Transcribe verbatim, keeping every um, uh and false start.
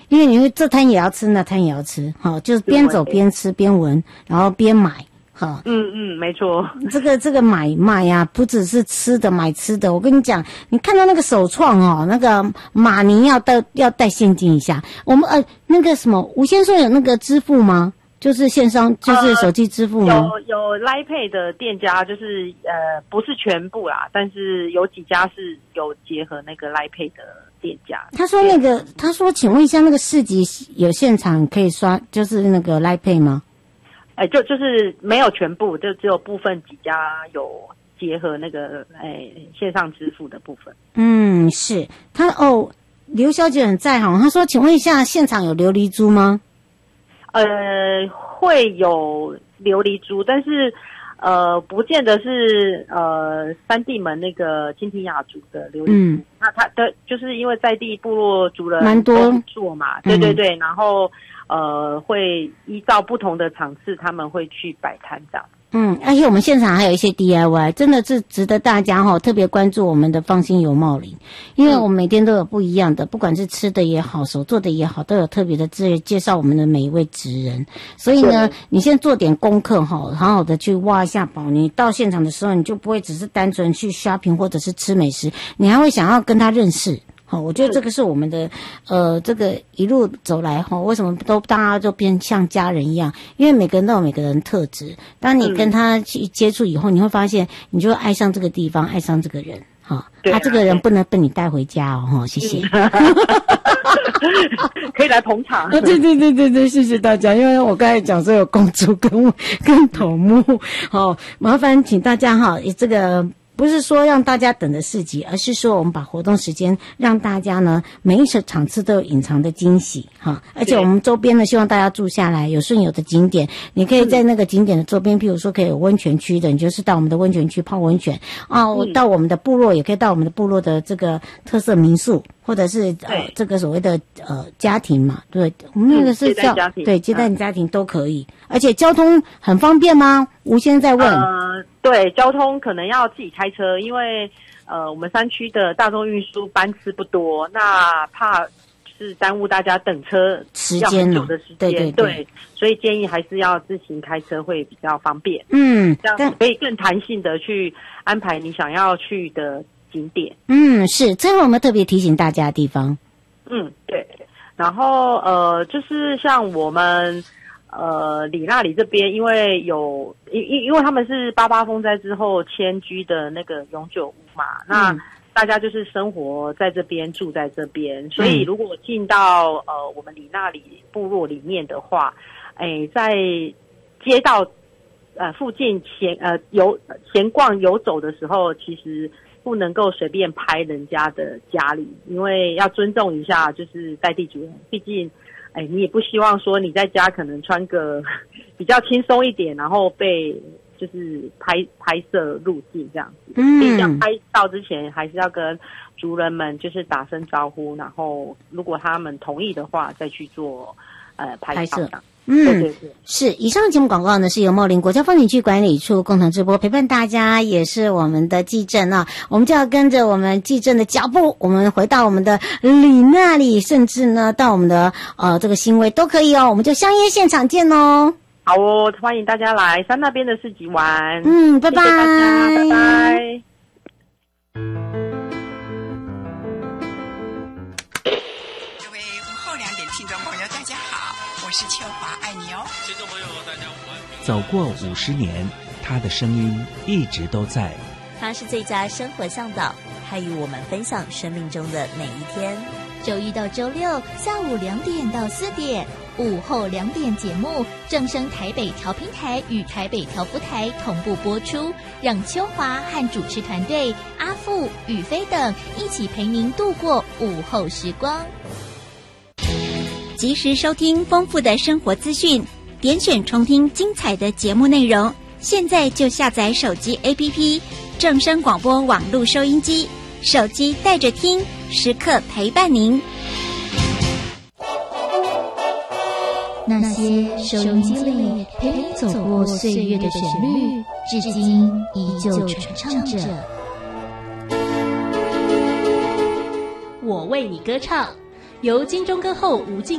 因为你会这摊也要吃，那摊也要吃，好，就是边走边吃边闻，然后边买。好， 嗯嗯，没错。 这个这个买卖呀、啊，不只是吃的买吃的。我跟你讲，你看到那个手创哦，那个马尼要带要带现金一下。我们呃那个什么，吴先生有那个支付吗？就是线上，就是手机支付吗？ 呃、有有 Line Pay 的店家，就是呃不是全部啦，但是有几家是有结合那个 Line Pay 的店家。 他说那个，他说，请问一下，那个市集有现场可以刷，就是那个 Line Pay 吗？ 哎，就就是没有全部，就只有部分几家有结合那个哎线上支付的部分。 嗯，是他哦，刘小姐很在行，她说，请问一下，现场有琉璃珠吗？ 呃，会有琉璃珠，但是呃，不见得是呃三地门那个金庭雅族的琉璃珠。嗯，那他的就是因为在地部落族人蛮多做嘛，对对对，嗯、然后。呃，会依照不同的场次，他们会去摆摊这样。 嗯，而且我们现场还有一些 D I Y， 真的是值得大家哈、哦、特别关注我们的放心游茂林，因为我们每天都有不一样的，不管是吃的也好，手做的也好，都有特别的资源介绍我们的每一位职人。所以呢，你先做点功课哈，好好的去挖一下宝。你到现场的时候，你就不会只是单纯去 shopping 或者是吃美食，你还会想要跟他认识。好，我觉得这个是我们的，呃，这个一路走来哈，为什么都大家就变像家人一样？因为每个人都有每个人的特质。当你跟他去接触以后，你会发现，你就会爱上这个地方，爱上这个人。哈，他、啊、这个人不能被你带回家哦，哈，谢谢。 可以来捧场。 啊，对对对对对，谢谢大家。因为我刚才讲说有公主跟跟头目，好，麻烦请大家哈，这个。不是说让大家等着市集，而是说我们把活动时间让大家呢每一场场次都有隐藏的惊喜哈，而且我们周边呢希望大家住下来，有顺有的景点，你可以在那个景点的周边，譬如说可以有温泉区的，你就是到我们的温泉区泡温泉啊，嗯、到我们的部落也可以到我们的部落的这个特色民宿，或者是呃这个所谓的呃家庭嘛，对，我们那个是叫、嗯、对接待家庭都可以，而且交通很方便吗？吴先生在问。 呃，对，交通可能要自己开车，因为呃我们山区的大众运输班次不多，那怕是耽误大家等车时间久的时间， 对对对, 对，所以建议还是要自行开车会比较方便， 嗯， 这样可以更弹性的去安排你想要去的景点。 嗯，是，这是我们特别提醒大家的地方。 嗯，对。然后呃，就是像我们呃里那里这边，因为有因因因为他们是八八风灾之后迁居的那个永久屋嘛，嗯、那大家就是生活在这边，住在这边，所以如果进到呃我们里那里部落里面的话，哎，在街道呃附近闲呃游闲逛游走的时候，其实不能够随便拍人家的家里，因为要尊重一下就是在地主人，毕竟哎你也不希望说你在家可能穿个比较轻松一点，然后被就是拍拍摄入境这样子。嗯，所以要拍照之前还是要跟族人们就是打声招呼，然后如果他们同意的话再去做呃拍照。 嗯， 对对对， 是。以上节目广告呢是由茂林国家风景区管理处共同直播，陪伴大家也是我们的纪政啊，我们就要跟着我们纪政的脚步，我们回到我们的里那里，甚至呢到我们的呃这个新威都可以哦，我们就相约现场见哦。 好哦，欢迎大家来山那边的市集玩。 嗯，拜拜， 谢谢大家，拜拜。 各位午后两点听众朋友，大家好，我是秋华，爱你哦。 听众朋友，大家午安。 走过五十年，他的声音一直都在。 他是最佳生活向导，他与我们分享生命中的每一天。 周一到周六下午两点到四点，午后两点节目正声台北调频台与台北调布台同步播出，让秋华和主持团队阿富、宇飞等一起陪您度过午后时光。 及时收听丰富的生活资讯，点选重听精彩的节目内容。现在就下载手机 A P P 正声广播网络收音机，手机带着听，时刻陪伴您。 那些收音机里陪你走过岁月的旋律，至今依旧传唱着。 我为你歌唱，由金钟歌后吴静